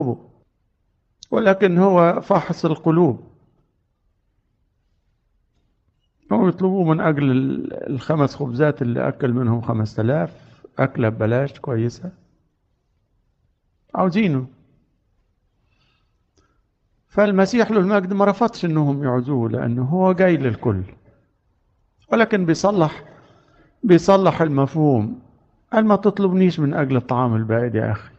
ولكن هو فاحص القلوب. هم يطلبوا من أجل الخمس خبزات اللي أكل منهم 5000 أكلة ببلاش كويسة، عاوزينه. فالمسيح له المجد ما رفضش انهم يعزوه، لانه هو جاي للكل، ولكن بيصلح المفهوم. قال ما تطلبنيش من اجل الطعام البائد يا اخي،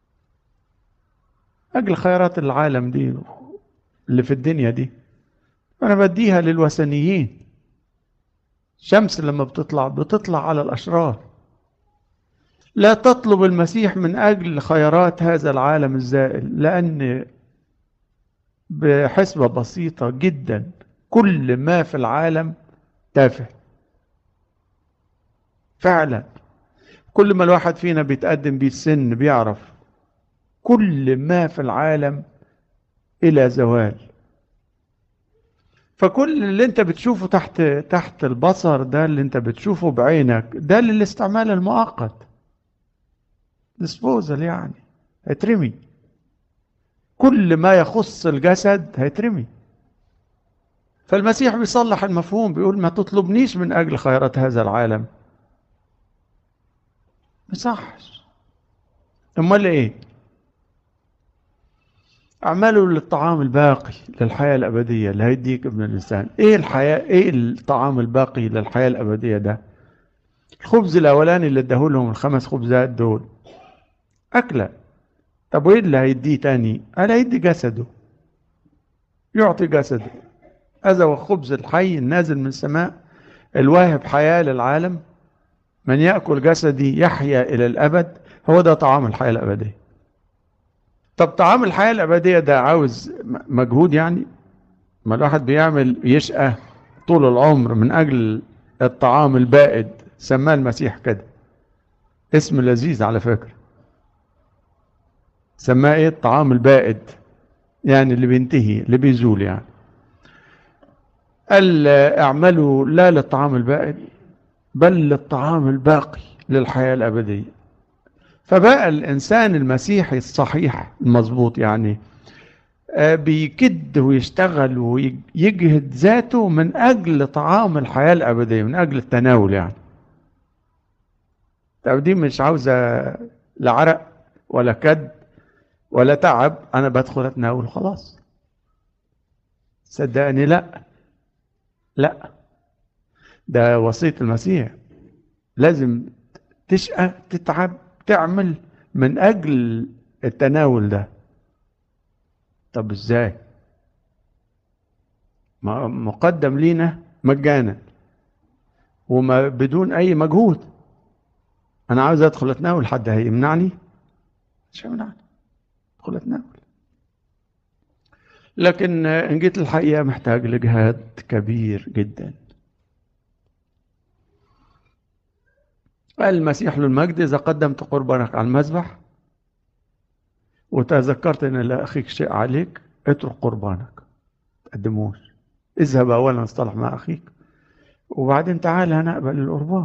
اجل خيرات العالم دي اللي في الدنيا دي انا بديها للوثنيين. شمس لما بتطلع على الاشرار. لا تطلب المسيح من اجل خيرات هذا العالم الزائل، لان بحسبة بسيطة جدا كل ما في العالم تافه فعلا. كل ما الواحد فينا بيتقدم بيه السن بيعرف كل ما في العالم إلى زوال. فكل اللي انت بتشوفه تحت البصر ده، اللي انت بتشوفه بعينك ده للاستعمال المؤقت، disposal يعني، هيترمي. كل ما يخص الجسد هيترمي. فالمسيح بيصلح المفهوم، بيقول ما تطلبنيش من أجل خيرات هذا العالم. مصحش. امال ايه؟ اعملوا للطعام الباقي للحياة الأبدية اللي هيديك ابن الإنسان. ايه الحياة؟ ايه الطعام الباقي للحياة الأبدية ده؟ الخبز الأولاني اللي اداهولهم ال5 خبزات دول أكلة. طب وايه اللي هيديه تاني؟ قال هيدي جسده، يعطي جسده. هذا هو الخبز الحي النازل من السماء الواهب حياة للعالم. من يأكل جسدي يحيا إلى الأبد. هو ده طعام الحياة الأبدية. طب طعام الحياة الأبدية ده عاوز مجهود يعني؟ ما الواحد بيعمل يشقى طول العمر من أجل الطعام البائد. سماه المسيح كده، اسم لذيذ على فكرة. سماه ايه؟ الطعام البائد، يعني اللي بينتهي، اللي بيزول يعني. قال اعملوا لا للطعام البائد بل للطعام الباقي للحياة الأبدية. فبقى الإنسان المسيحي الصحيح المظبوط يعني بيكد ويشتغل ويجهد ذاته من أجل طعام الحياة الأبدية، من أجل التناول يعني. طب دي مش عاوزة لا عرق ولا كد ولا تعب، أنا بدخل أتناول خلاص. صدقني لا، لا، ده وصية المسيح. لازم تشقى تتعب تعمل من أجل التناول ده. طب ازاي؟ مقدم لينا مجانا وما بدون أي مجهود. أنا عاوز أدخل أتناول، حد هيمنعني؟ مش هيمنعني، أدخل أتناول. لكن إن جيت الحقيقة محتاج لجهاد كبير جدا. قال المسيح له المجد إذا قدمت قربانك على المذبح وتذكرت أن لأخيك شيء عليك، اترك قربانك تقدموش. اذهب أولا اصطلح مع أخيك وبعدين تعال هنقبل القربان.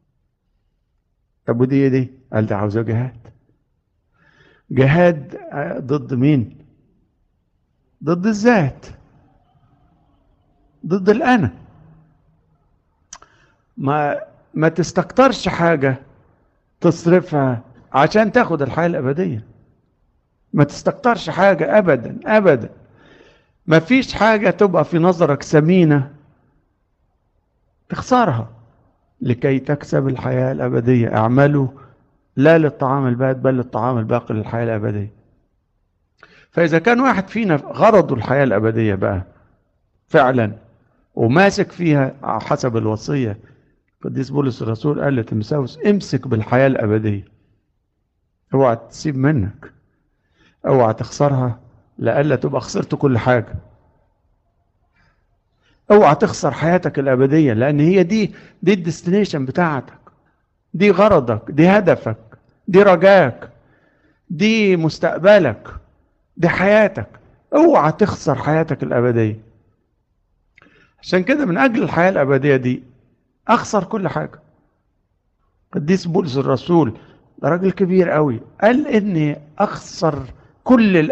طب ودي ايه دي؟ قال ده عاوزة جهاد. جهاد ضد مين؟ ضد الذات، ضد الأنا. ما تستكترش حاجة تصرفها عشان تاخد الحياة الأبدية. ما تستكترش حاجة أبدا أبدا. ما فيش حاجة تبقى في نظرك ثمينة تخسرها لكي تكسب الحياة الأبدية. اعملوا لا للطعام البائد بل للطعام الباقي للحياة الأبدية. فإذا كان واحد فينا غرضه الحياة الأبدية بقى فعلا وماسك فيها حسب الوصية، قديس بولس الرسول قال لتيموثاوس امسك بالحياة الأبدية، اوعى تسيب منك، اوعى تخسرها لألا تبقى خسرت كل حاجة. اوعى تخسر حياتك الأبدية، لأن هي دي الديستنيشن بتاعتك، دي غرضك، دي هدفك، دي رجاك، دي مستقبلك، دي حياتك. اوعى تخسر حياتك الأبدية. عشان كده من أجل الحياة الأبدية دي أخسر كل حاجة. قديس بولس الرسول ده راجل كبير قوي، قال إني أخسر كل